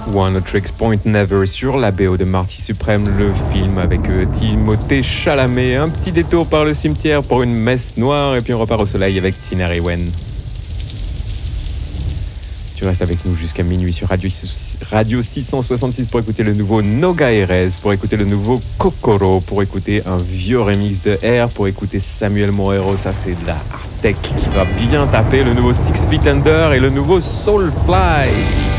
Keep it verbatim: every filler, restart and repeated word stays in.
One Tricks Point Never sur la B O de Marty Supreme, le film avec euh, Timothée Chalamet. Un petit détour par le cimetière pour une messe noire et puis on repart au soleil avec Tina Rewen. Tu restes avec nous jusqu'à minuit sur Radio, Radio six cent soixante-six pour écouter le nouveau Noga Erez, pour écouter le nouveau Kokoro, pour écouter un vieux remix de R, pour écouter Samuel Morero, ça c'est de la hard tech qui va bien taper, le nouveau Six Feet Under et le nouveau Soulfly.